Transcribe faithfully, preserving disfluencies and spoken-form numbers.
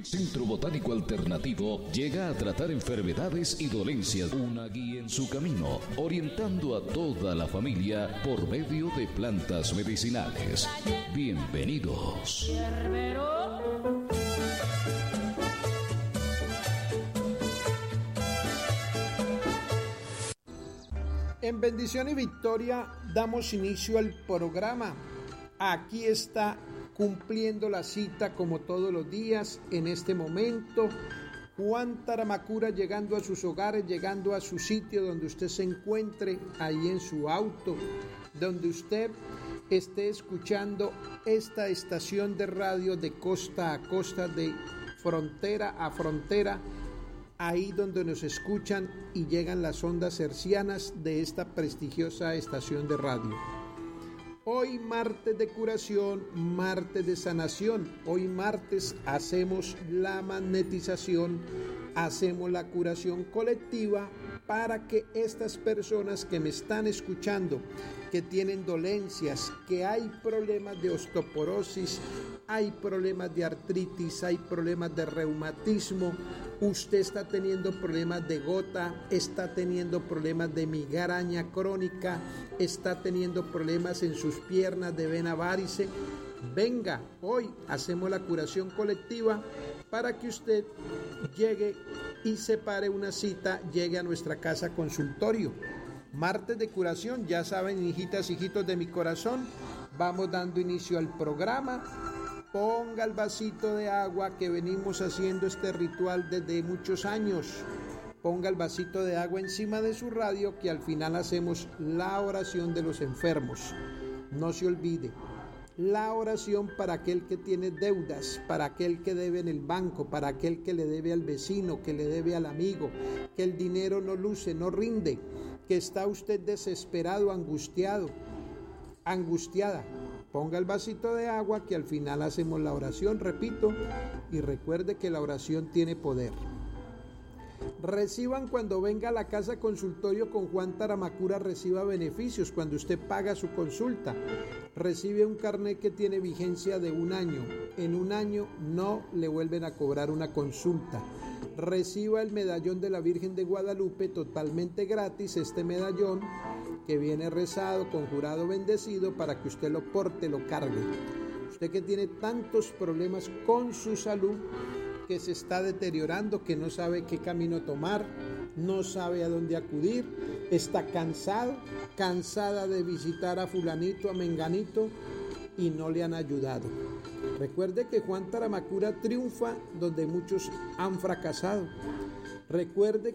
Centro Botánico Alternativo llega a tratar enfermedades y dolencias, una guía en su camino, orientando a toda la familia por medio de plantas medicinales. Bienvenidos. En bendición y victoria damos inicio al programa. Aquí está cumpliendo la cita como todos los días en este momento Juan Taramacura, llegando a sus hogares, llegando a su sitio donde usted se encuentre, ahí en su auto, donde usted esté escuchando esta estación de radio de costa a costa, de frontera a frontera, ahí donde nos escuchan y llegan las ondas hercianas de esta prestigiosa estación de radio. Hoy martes de curación, martes de sanación. Hoy martes hacemos la magnetización, hacemos la curación colectiva para que estas personas que me están escuchando, que tienen dolencias, que hay problemas de osteoporosis, hay problemas de artritis, hay problemas de reumatismo, usted está teniendo problemas de gota, está teniendo problemas de migraña crónica, está teniendo problemas en sus piernas de vena varice, venga, hoy hacemos la curación colectiva para que usted llegue y separe una cita, llegue a nuestra casa consultorio. Martes de curación, ya saben, hijitas, hijitos de mi corazón, vamos dando inicio al programa. Ponga el vasito de agua, que venimos haciendo este ritual desde muchos años. Ponga el vasito de agua encima de su radio, que al final hacemos la oración de los enfermos. No se olvide, la oración para aquel que tiene deudas, para aquel que debe en el banco, para aquel que le debe al vecino, que le debe al amigo, que el dinero no luce, no rinde, que está usted desesperado, angustiado, angustiada. Ponga el vasito de agua, que al final hacemos la oración, repito, y recuerde que la oración tiene poder. Reciban cuando venga a la casa consultorio con Juan Taramacura, reciba beneficios cuando usted paga su consulta. Recibe un carnet que tiene vigencia de un año. En un año no le vuelven a cobrar una consulta. Reciba el medallón de la Virgen de Guadalupe totalmente gratis, este medallón que viene rezado, conjurado, bendecido, para que usted lo porte, lo cargue. Usted que tiene tantos problemas con su salud, que se está deteriorando, que no sabe qué camino tomar, no sabe a dónde acudir, está cansado, cansada de visitar a fulanito, a menganito, y no le han ayudado. Recuerde que Juan Taramacura triunfa donde muchos han fracasado. Recuerde